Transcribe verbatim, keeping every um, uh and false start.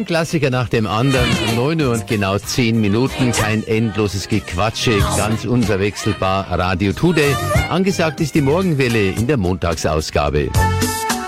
Klassiker nach dem anderen. neun Uhr und genau zehn Minuten. Kein endloses Gequatsche. Ganz unverwechselbar Radio Today. Angesagt ist die Morgenwelle in der Montagsausgabe.